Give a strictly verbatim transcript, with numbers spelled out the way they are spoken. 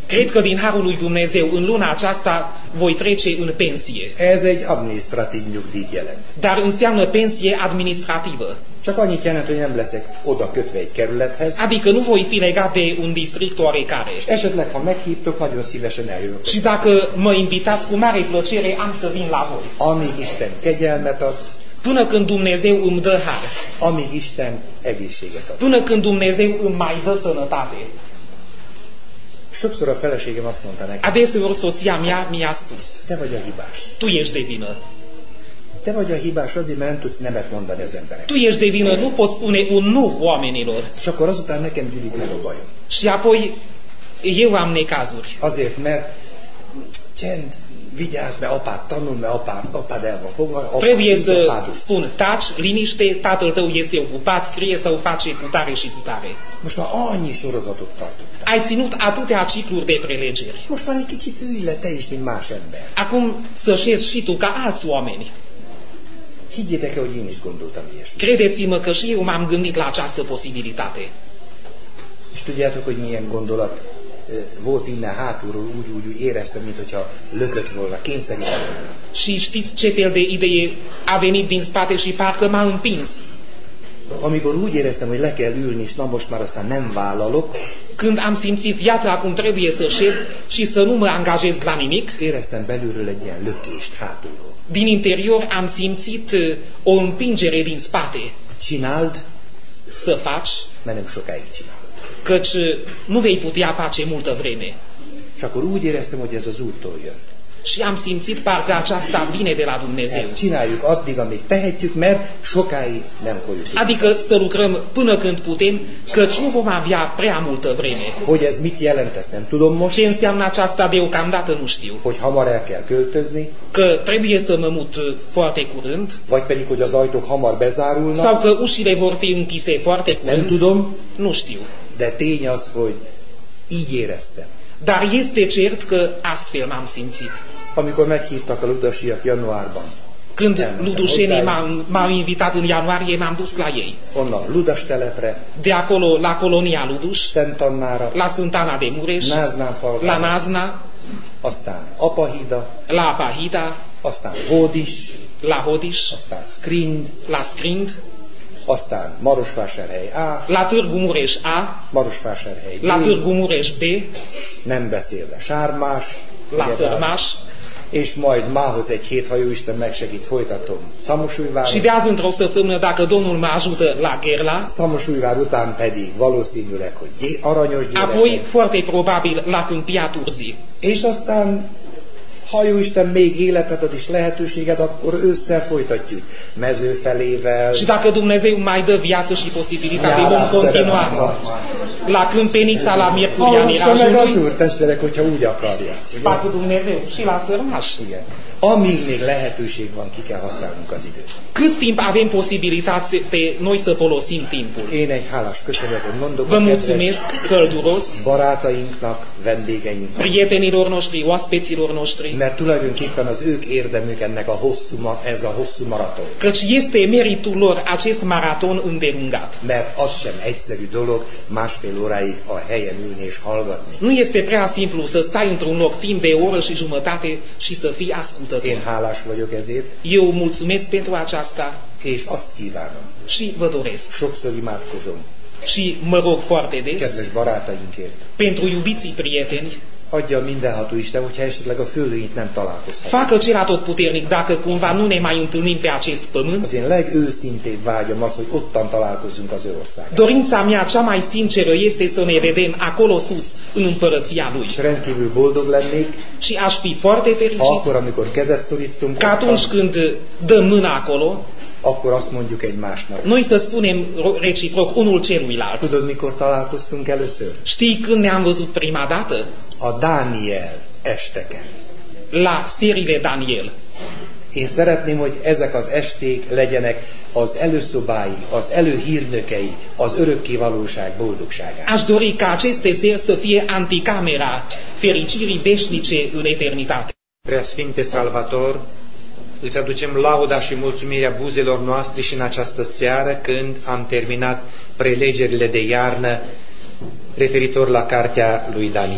Cred că din harul lui Dumnezeu în luna aceasta voi trece în pensie. Ez egy adminisztratív nyugdíjt jelent. Dar înseamnă pensie administrativă. Csak annyit jelent, hogy nem leszek oda kötve egy kerülethez. Adică nu voi fi legat de un district oarecare. Esetleg, ha meghívtok, nagyon szívesen eljövök. Și dacă mă invitați, cu mare plăcere am să vin la voi. Amíg Isten kegyelmet ad, Până când Dumnezeu îmi dă har. amíg Isten egészséget ad. Până când Dumnezeu îmi mai dă sănătate. Sokszor a feleségem azt mondta nekem, Adeseori soția mea mi-a spus: te vagy a hibás. tu ești de vină. Te vagy a hibás azért, mert nem tudsz nemet mondani az emberek. Tu ești de vină, nu poți spune un nu oamenilor. És akkor azután nekem gyűlik meg a bajom. Și apoi eu am necazuri. Azért, mert csend, vigyázz, mert apád tanul, mert apád, apád el van fogva. Trebuie să spun, taci, liniște, tatăl tău este ocupat, scrie sau face cu tare și cu tare. Most már annyi sorozatot tartottál. Ai ținut atâtea cicluri de prelegeri. Most már egy kicsit ülj le te is, mint más ember. Acum să șezi și tu ca alți oameni. Higgyétek el, hogy én is gondoltam ilyesmit. Credeți-mă că și eu m-am gândit la această posibilitate. És tudjátok, hogy milyen gondolat volt innen hátulról, úgy, úgy, úgy éreztem, mintha lökött volna, kényszerített volna. Și știți ce fel de idee a venit din spate și parcă m-a împins. Amikor úgy éreztem, hogy le kell ülni, és na most már aztán nem vállalok, Când am simțit, iată, acum trebuie să șed și să nu mă angajez la nimic, éreztem belülről egy ilyen lökést hátulról. din interior am simțit uh, o împingere din spate. Csináld, Să faci, mert nem sokáig csinálod. căci uh, nu vei putea face multă vreme. És akkor úgy éreztem, hogy ez az Úrtól jön. Și am simțit parcă aceasta vine de la Dumnezeu. Csináljuk addig, amíg tehetjük, mert sokáig nem fogjuk tudni. Adică să lucrăm până când putem, căci nu vom avea prea multă vreme. Hogy ez mit jelent, ezt nem tudom most. Ce înseamnă aceasta deocamdată nu știu. Hogy hamar el kell költözni, Că trebuie să mă mut uh, foarte curând, vagy pedig, hogy az ajtók hamar bezárulnak. sau că ușile vor fi închise foarte Ezt nem curând, tudom, nu știu. de tény az, hogy így éreztem. Dar este cert că astfel m-am simțit. Amikor meghívtak a ludasiak januárban, Când elmentem ludușenii hozzájuk, m-au, m-au invitat în ianuarie, m-am dus la ei. onnan Ludas telepre, De acolo la colonia Luduș, Szent Annára, la Sântana de Mureș, Náznán la falván, Nazna, aztán Apahida, la Apahida, aztán Hódis, la Hodiș, aztán Skrind, la Scrind, aztán Marosvásárhely A, la Târgu Mureș A, Marosvásárhely la B, Târgu Mureș B, nem beszélve Sármás, la ugyebár, Sărmaș és majd mához egy hét, ha Jóisten megsegít, folytatom Szamosújváron. și de azi într-o săptămână, dacă Domnul mă ajută, la Gherla, Szamosújvár után pedig valószínűleg, hogy Gé- Aranyos apoi Győresen. foarte probabil la Câmpia Turzii. És aztán, ha Jóisten még életet ad és lehetőséget, akkor ősszel folytatjuk. Mezőfelével, Și dacă Dumnezeu mai dă viață și posibilitate, vom continua la Câmpenița, la Miercuria Hallassa meg az Mirajului, Úr, testvérek, hogyha úgy akarják. Ugye? Sfatul Dumnezeu și la Sărmaș. Igen. Amíg még lehetőség van, ki kell használnunk az időt. Cât timp avem posibilitate pe noi să folosim timpul? Én egy hálás köszönetet mondok Vă a kedves mulțumesc călduros barátainknak, vendégeinknek, prietenilor noștri, oaspeților noștri, mert tulajdonképpen az ők érdemük ennek a hosszú, ma- ez a hosszú maraton. căci este meritul lor acest maraton îndelungat. Mert az sem egyszerű dolog másfél óráig a helyen ülni és hallgatni. Nu este prea simplu să stai într-un loc timp de o oră și jumătate și să fii ascultător. Én hálás vagyok ezért, Eu mulțumesc pentru aceasta és azt kívánom. și vă doresc. Sokszor imádkozom Și mă rog foarte des kedves barátainkért. pentru iubiții prieteni, Adja mindenható Isten, hogyha esetleg a fölőit nem találkozhat. facă cel atotputernic dacă cumva nu ne mai întâlnim pe acest pământ. Az én legőszintébb vágyam az, hogy ottan találkozzunk az ő országában. Dorința mea cea mai sinceră este să ne vedem acolo sus, în împărăția Lui. És rendkívül boldog lennék, Și aș fi foarte ha fericit akkor, amikor kezet szorítunk, că atunci când dăm mâna acolo, akkor azt mondjuk egymásnak. noi să spunem reciproc unul celuilalt. Tudod, mikor találkoztunk először? Știi când ne-am văzut prima dată? A Dániel esteken. La seriile Daniel. Én szeretném, hogy ezek az esték legyenek az előszobái, az előhírnökei, az örökkévalóság boldogságát. Aș dori ca aceste seri să fie anticamera fericirii veșnice în eternitate. Preasfinte Salvator, îți aducem lauda și mulțumirea buzelor noastre și în această seară când am terminat prelegerile de iarnă referitor la cartea lui Daniel.